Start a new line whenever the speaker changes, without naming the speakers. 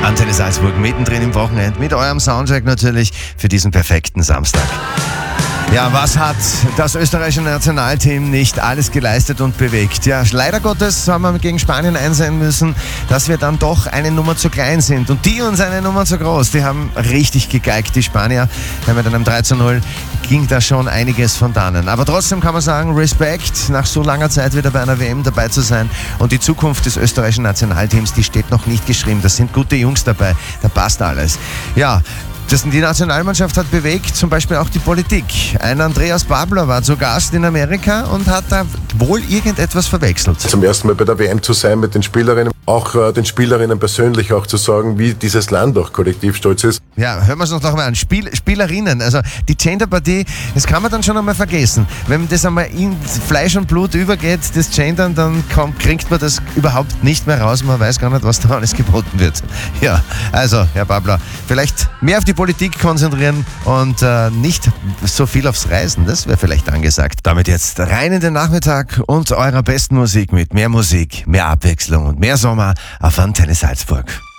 Antenne Salzburg mittendrin im Wochenende mit eurem Soundtrack natürlich für diesen perfekten Samstag. Ja, was hat das österreichische Nationalteam nicht alles geleistet und bewegt? Ja, leider Gottes haben wir gegen Spanien einsehen müssen, dass wir dann doch eine Nummer zu klein sind. Und die uns eine Nummer zu groß. Die haben richtig gegeigt, die Spanier. Mit einem 3:0 ging da schon einiges von dannen. Aber trotzdem kann man sagen, Respekt, nach so langer Zeit wieder bei einer WM dabei zu sein. Und die Zukunft des österreichischen Nationalteams, die steht noch nicht geschrieben. Das sind gute Jungs dabei, da passt alles. Ja, die Nationalmannschaft hat bewegt, zum Beispiel auch die Politik. Ein Andreas Babler war zu Gast in Amerika und hat da wohl irgendetwas verwechselt.
Zum ersten Mal bei der WM zu sein mit den Spielerinnen, auch den Spielerinnen persönlich auch zu sagen, wie dieses Land auch kollektiv stolz ist.
Ja, hören wir es noch mal an. Spielerinnen, also die Genderpartie, das kann man dann schon einmal vergessen. Wenn das einmal in Fleisch und Blut übergeht, das Gendern, dann kriegt man das überhaupt nicht mehr raus. Man weiß gar nicht, was da alles geboten wird. Ja, also, Herr Babler, vielleicht mehr auf die Politik konzentrieren und nicht so viel aufs Reisen. Das wäre vielleicht angesagt. Damit jetzt rein in den Nachmittag und eurer besten Musik mit mehr Musik, mehr Abwechslung und mehr Sommer auf Antenne Salzburg.